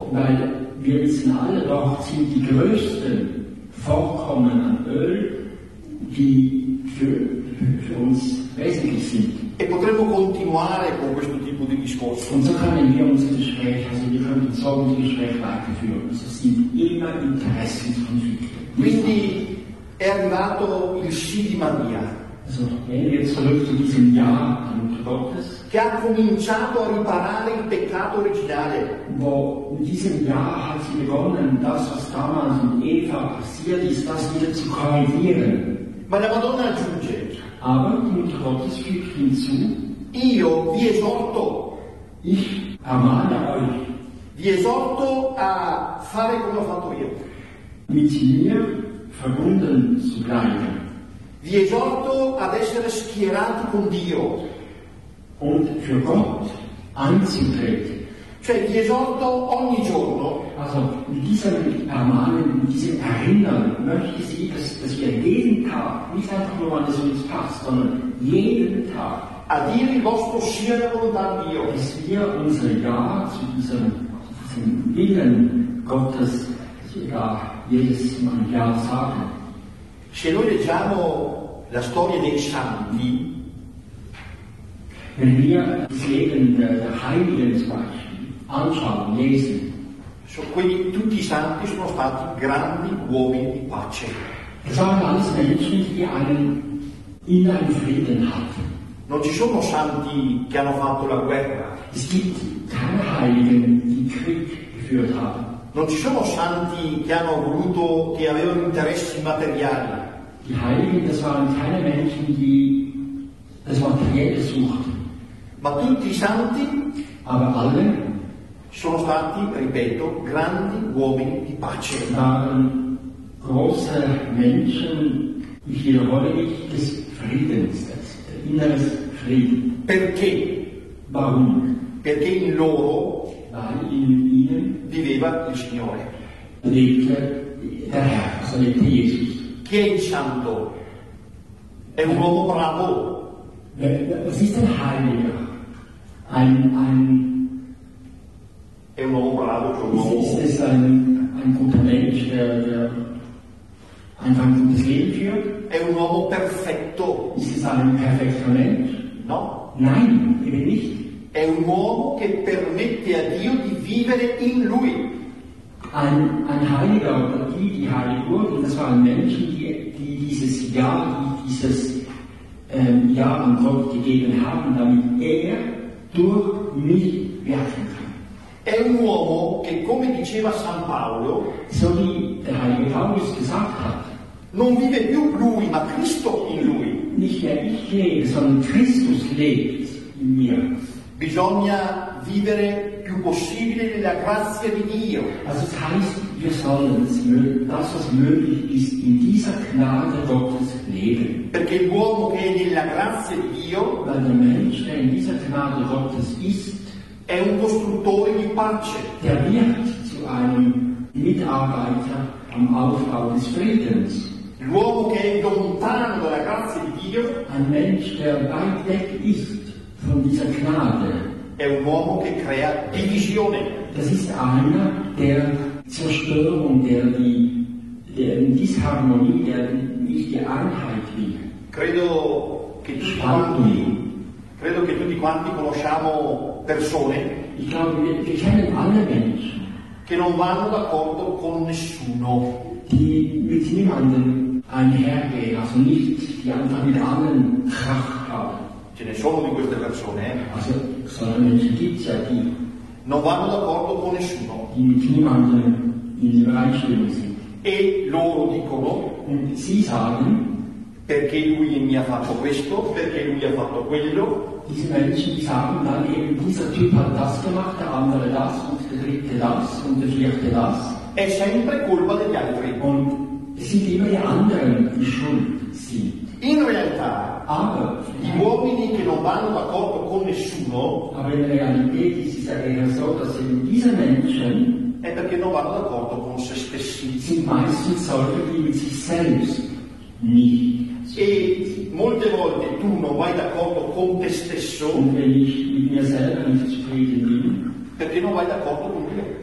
Weil wir wissen alle, dort sind die größten Vorkommen an Öl, die für uns wesentlich sind. E potremmo continuare con questo tipo di discorso. Und so können wir unser Gespräch, also wir können so unser Gespräch weiterführen. Es sind immer Interessenskonflikte. Quindi è arrivato il sì di Maria, Also gehen wir zurück zu diesem Ja der Mutter Gottes, che ha cominciato a riparare il peccato originale. wo in diesem Jahr hat sie begonnen, das, was damals mit Eva passiert ist, das wieder zu korrigieren. Ma la Madonna aggiunge: Aber die Mutter Gottes fügt hinzu, io vi esorto, ich ermahne euch, vi esorto a fare come ho fatto io. mit mir verbunden zu bleiben Vi esorto ad essere schierati con Dio. und für Gott einzutreten. Cioè vi esorto ogni giorno Also mit diesem Ermahnen, mit diesem Erinnern möchte sie, dass wir jeden Tag, nicht einfach nur, wann es uns passt, sondern jeden Tag, a dire il vostro sì alla volontà di Dio. dass wir unser Ja zu diesem Willen Gottes, dass wir da jedes Mal Ja sagen. Se noi leggiamo la storia dei santi, Wenn wir das Leben der Heiligen zum Beispiel anschauen, lesen, tutti i santi sono stati grandi uomini di pace. das waren alles Menschen, die einen inneren Frieden hatten. Non ci sono santi che hanno fatto la guerra, Es gibt keine Heiligen, die Krieg geführt haben. non ci sono santi che avevano interessi materiali, Die Heiligen, das waren keine Menschen, die das Materielle suchten. ma tutti i santi Aber alle sono stati, ripeto, grandi uomini di pace. waren große Menschen, ich wiederhole mich, des Friedens, des inneres Frieden. Perché? Warum? Perché in loro Weil in ihnen viveva il Signore. lebte der Herr, also lebte Jesus. Chi è il santo? È un uomo bravo, Was ist ein Heiliger? è un uomo bravo, cioè un uomo Ist es ein guter Mensch, der einfach ein gutes Leben führt? è un uomo perfetto? Ist es ein perfekter Mensch? No, Nein, eben nicht. è un uomo che permette a Dio di vivere in lui. Ein Heiliger oder die heilig wurden, das waren Menschen, die dieses Ja, die dieses Ja an Gott gegeben haben, damit er durch mich wirken kann. È un uomo che, come diceva San Paolo, So wie der heilige Paulus gesagt hat, non vive più lui, ma Cristo in lui. nicht mehr ich lebe, sondern Christus lebt in mir. Bisogna vivere più possibile nella grazia di Dio. Also das heißt, wir sollen das, was möglich ist, in dieser Gnade Gottes leben. Perché l'uomo che è nella grazia di Dio Weil der Mensch, der in dieser Gnade Gottes ist, è un costruttore di pace. der wird zu einem Mitarbeiter am Aufbau des Friedens. L'uomo che è lontano dalla grazia di Dio Ein Mensch, der weit weg ist von dieser Gnade, è un uomo che crea divisione. das ist einer, der Zerstörung, der in Disharmonie, der nicht die Einheit will. Credo che tutti quanti conosciamo persone Ich glaube, wir kennen alle Menschen, che non vanno d'accordo con nessuno. die mit niemandem einhergehen, also nicht, die einfach mit allen Krach haben. Ce ne sono di queste persone, Also solche Menschen gibt es ja, die non vanno d'accordo con nessuno. mit niemandem in Übereinstimmung sind. E loro dicono Und sie sagen, perché lui mi ha fatto questo, perché lui ha fatto quello. diese Menschen, die sagen dann eben, dieser Typ hat das gemacht, der andere das und der dritte das und der vierte das. È sempre colpa degli altri. Und es sind immer die anderen, die schuld sind. In realtà, Aber gli uomini che non vanno d'accordo con nessuno in Realität ist es ja eher so, dass eben diese Menschen è perché non vanno d'accordo con se stessi. sind meistens solche, die mit sich selbst nicht. E molte volte tu non vai d'accordo con te stesso Und wenn ich mit mir selber nicht zufrieden bin, perché non vai d'accordo con Dio.